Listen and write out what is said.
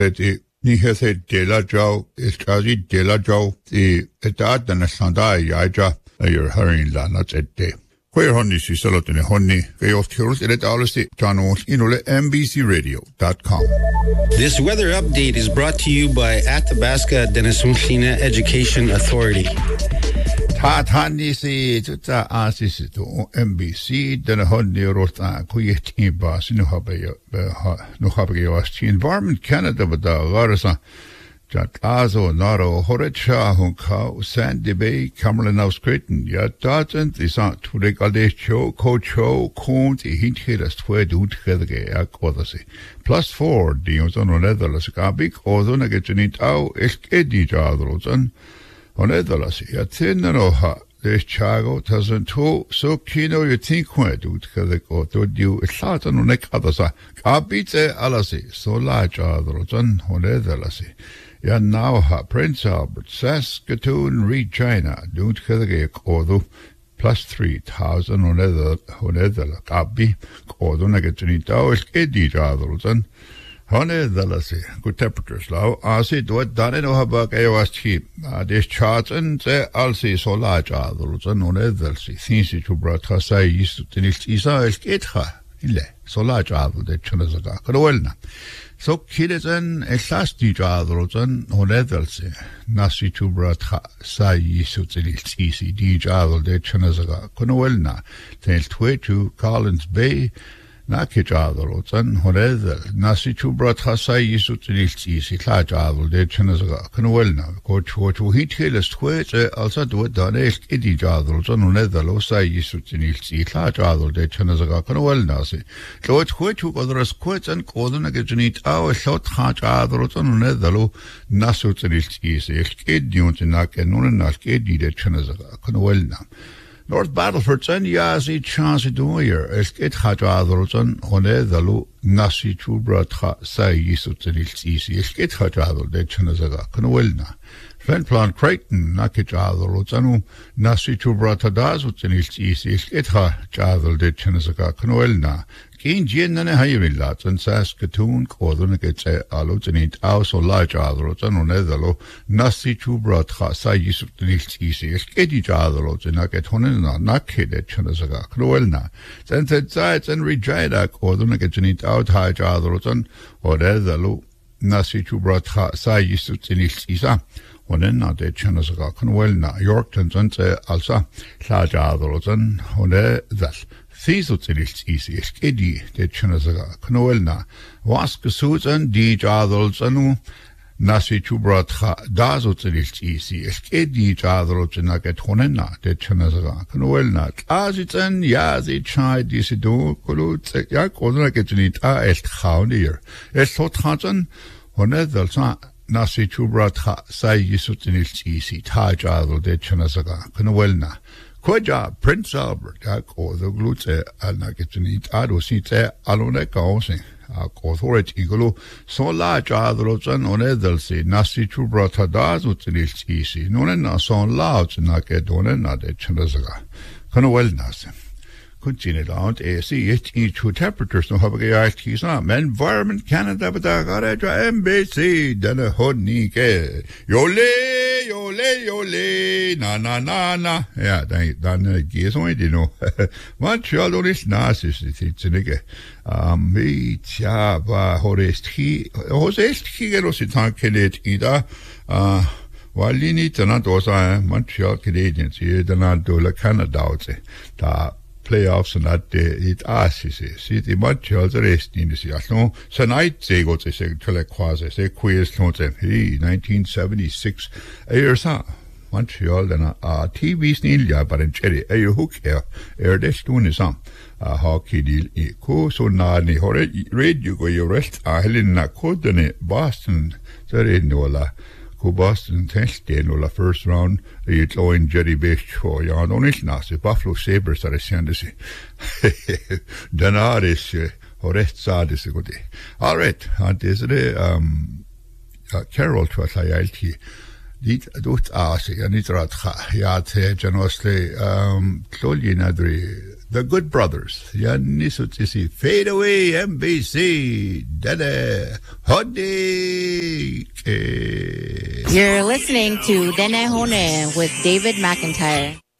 Ni hese dela jau, iskazi dela jau, etat na sanda yaja, harin la not at day. Queer honey, si salotine honey, gay of heroes, it alice, Jano, inole, mbcradio.com. This weather update is brought to you by Athabasca Denisunklina Education Authority. Hani si tuta asis to MBC den honey rota kuyeti bas no habe Environment Canada with the Larsa Jatazo Naro Horecha Honka Sandy Bay Cameron House Creighton Yat Dodgent is not to the show coach Coont hint here as twelve dude Aquadasi +4 Dions on Netherlands Gabik or the Nagajanit Au Eskedi Jadrosan on Netherlands Yat Thin There's Chago, Tazan so kino you think when do you start on neck others. Abite alasi, so large otherson, Honedalasi. Yan now Prince Albert, Saskatoon, Regina, don't Kazake Kodo, +3,000 Honedala, Gabi, Kodo Nagatunita, Edi otherson. Honedalasi, good temperatures low. I said, what done it about I was cheap. This charts and Alsi so large others and Honedalsi, things to brought us. I used to finish Isa Ketha, so large other the Chanazaga, Corona. So killers and a last teach others and Honedalsi, Nasi to brought Sai used to finish easy, teach other the Chanazaga, Conoelna, Tales 22, Collins Bay. Nakich adults and Horedel, Nasi to brought Hasai Yisutis, easy large adult, de Chanazaga, Canwelna, coach who hit hillers twitch, also do it done a skiddy adults and Honedel, Sai Yisutis, large adult, de Chanazaga, Canwelnasi. So it's which who other squits and cordon again eat our short hatch adults and Honedelo, Nasutis, easy, skid dunes in Nak and Nunakedi, de Chanazaga, Canwelna. North Battleford and Yazi chance doyer, esket Hajadrosan, Honedalo, Nasi Chubra, Sai Yisutil easy, esket Hajadol, de Chanazaga, Canwelna. Fenplan Creighton, Nakijadrosanu, Nasi Chubra Tadazutil easy, esket Hajadol, de Chanazaga, Canwelna. Keen Jin and a Hayrilats and Saskatoon, Cordon gets a Alutinate, also large others and Honedalo, Nasi Chubra, Sai Yisutil easy, esket Jadros, and Naketona, Naked, Chanazaga, Cruelna. Then said sides and Regina, Cordon gets it out high others and Honedalo, Nasi Chubra, Sai Yisutil easy. Honena de Chanazaga, Cruelna, Yorkton, and Alsa, large others and Honedal. Thisutsilis easy, Skedi, de Chanazaga, Knoelna, Waskasusan, D. Jadolsanu, Nasi Chubratha, Dazutsilis easy, Skedi Jadolsanagat Honena, de Chanazaga, Knoelna, Azitan, Yazi, Chai, Disidu, Kulut, Yakonagetinita, Est Houndier, Est Hotansan, Honedalsa, Nasi Chubratha, Sai Yisutilis easy, Tajadol, de Chanazaga, Knoelna. Koja Prince Albert, or the glute, Alnagetinit, Adosite, Alone Gausing, authority Igolo, so large Adrosan on Edelsi, Nasi Chubrata Dazutis easy, Nona son loud, Nakedona, de Chanazaga. Conwell Nas. Continue down, AC, two temperatures, no Habagayakis, Environment Canada, but I got a MBC, then a Honike, Yole, na. Yeah, then guess I didn't know. Montreal is narcissist, it's a nigga. Me, Chaba, Horest, Higerositan Kelet, either. Walini, Tanadosa, Montreal Canadians, here, the Nadola Canada, the playoffs and that it asks, see, the Montreal, the rest in the sea. No, so night they go to say, Telequas, say, Queers, 1976, a year, Montreal, and TV's Nilia, but in Cherry, a hook here, this tune is hockey deal, so nani, radio go your rest, Helena Codene, Boston, the Nola. Boston Testing or the first round, it's all in Jerry Best for you. Don't it now? The Buffalo Sabres are sending us. Denaris, or rest sad is a good day. All right, and there's a Carol to a ILT. Dit doet asi, ja niet ratcha. Ja, te janosle, tlolje nadri. The Good Brothers. Ja, nisut isi. Fade Away, MBC. Dede. Hoddy. You're listening to Dene Hone with David McIntyre.